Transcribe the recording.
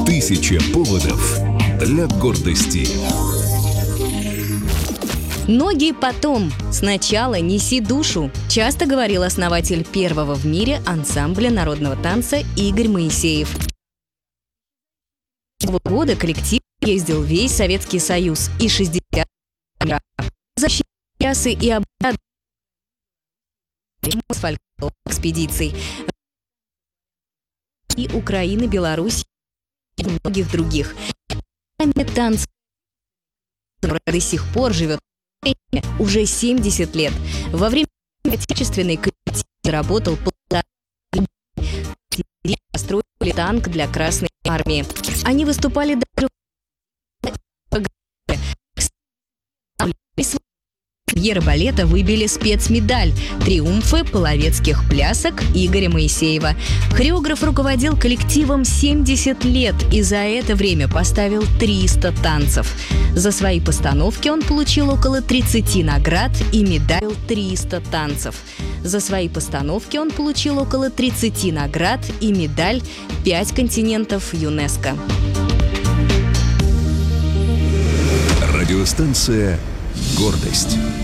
Тысяча поводов для гордости. Ноги потом, сначала неси душу, часто говорил основатель первого в мире ансамбля народного танца Игорь Моисеев. С этого года коллектив ездил весь Советский Союз и 60 мира. Защитили плясы и обряды с фольклорных экспедиций и Украины, Беларуси и многих других. Танц до сих пор живет уже 70 лет. Во время отечественной коллектив заработал построили танк для Красной армии. Они выступали даже премьеры балета выбили спецмедаль «Триумфы половецких плясок» Игоря Моисеева. Хореограф руководил коллективом 70 лет и за это время поставил 300 танцев. За свои постановки он получил около 30 наград и медаль 300 танцев. За свои постановки он получил около 30 наград и медаль 5 континентов ЮНЕСКО. Радиостанция «Гордость».